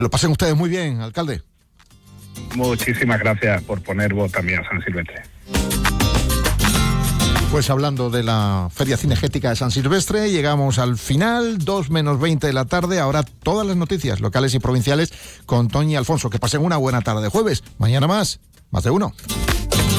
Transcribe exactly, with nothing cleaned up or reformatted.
Lo pasen ustedes muy bien, alcalde. Muchísimas gracias por poner voz también a San Silvestre. Pues hablando de la Feria Cinegética de San Silvestre, llegamos al final, dos menos veinte de la tarde. Ahora todas las noticias locales y provinciales con Toñi Alfonso. Que pasen una buena tarde de jueves. Mañana más, más de uno.